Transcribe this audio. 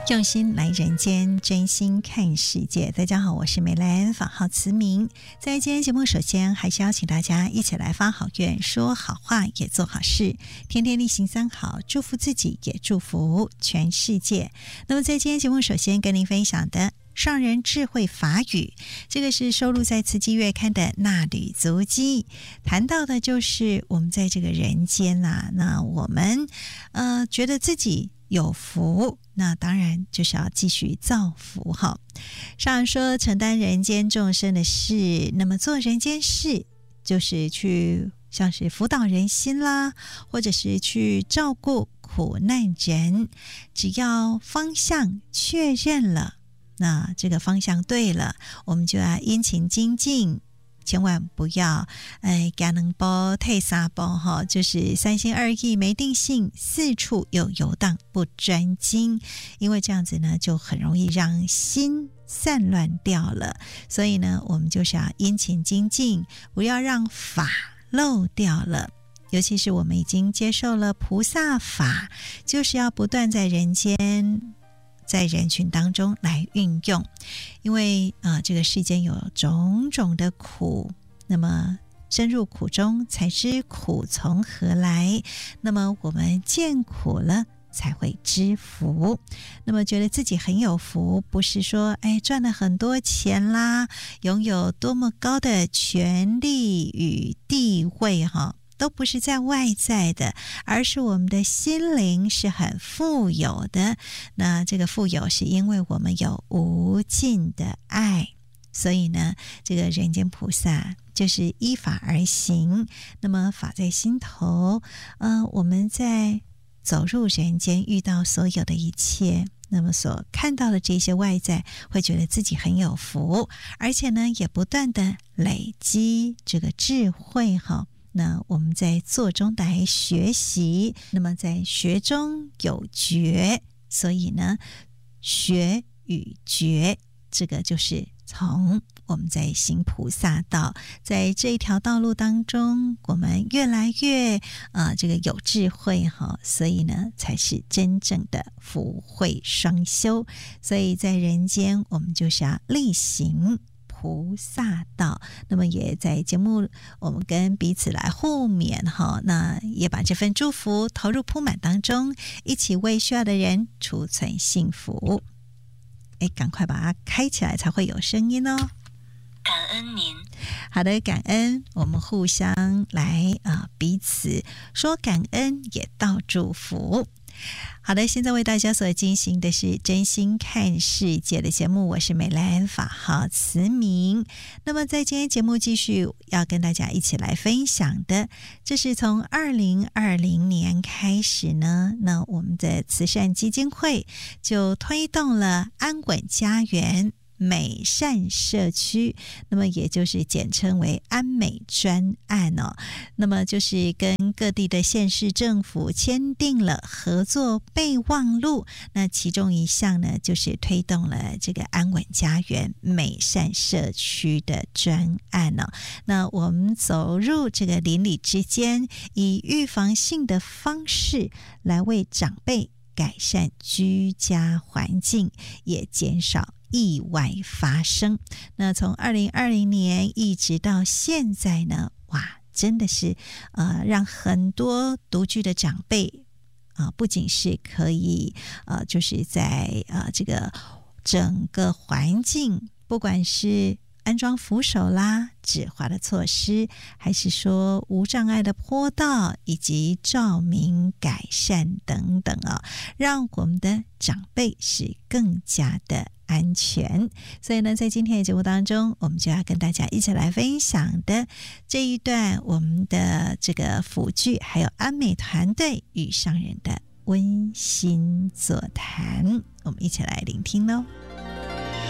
用心来人间，真心看世界。大家好，我是美兰，法号慈明。在今天节目，首先还是邀请大家一起来发好愿，说好话，也做好事，天天例行三好，祝福自己，也祝福全世界。那么在今天节目，首先跟您分享的上人智慧法语，这个是收录在慈济月刊的《纳履足迹》，谈到的就是我们在这个人间啊，那我们觉得自己有福，那当然就是要继续造福哈。上人说，承担人间众生的事，那么做人间事，就是去像是辅导人心啦，或者是去照顾苦难人，只要方向确认了，那这个方向对了，我们就要殷勤精进，千万不要加能包退沙包哈，就是三心二意没定性，四处又游荡不专精，因为这样子呢就很容易让心散乱掉了。所以呢，我们就是要殷勤精进，不要让法漏掉了。尤其是我们已经接受了菩萨法，就是要不断在人间，在人群当中来运用，因为这个世间有种种的苦，那么深入苦中才知苦从何来，那么我们见苦了才会知福。那么觉得自己很有福，不是说赚了很多钱啦，拥有多么高的权力与地位哈，都不是在外在的，而是我们的心灵是很富有的。那这个富有是因为我们有无尽的爱，所以呢，这个人间菩萨就是依法而行。那么法在心头，我们在走入人间，遇到所有的一切，那么所看到的这些外在，会觉得自己很有福，而且呢，也不断的累积这个智慧哈。那我们在做中来学习，那么在学中有觉，所以呢，学与觉，这个就是从我们在行菩萨道，在这一条道路当中，我们越来越这个有智慧哈，所以呢，才是真正的福慧双修。所以在人间，我们就是要力行菩萨道，那么也在节目我们跟彼此来互勉哈，那也把这份祝福投入铺满当中，一起为需要的人储存幸福。赶快把它开起来才会有声音哦。 感恩您。 好的，感恩，我们互相来彼此说感恩，也道祝福。好的，现在为大家所进行的是真心看世界的节目，我是美兰，法号慈明。那么在今天节目继续要跟大家一起来分享的，这是从2020年开始呢，那我们的慈善基金会就推动了安稳家园美善社区，那么也就是简称为安美专案哦。那么就是跟各地的县市政府签订了合作备忘录，那其中一项呢，就是推动了这个安稳家园美善社区的专案哦。那我们走入这个邻里之间，以预防性的方式来为长辈改善居家环境，也减少意外发生。那从2020年一直到现在呢，哇，真的是让很多独居的长辈不仅是可以就是在这个整个环境，不管是安装扶手啦、止滑的措施，还是说无障碍的坡道以及照明改善等等让我们的长辈是更加的安全。所以呢，在今天的节目当中，我们就要跟大家一起来分享的这一段我们的这个辅具还有安美团队与上人的温馨座谈，我们一起来聆听咯。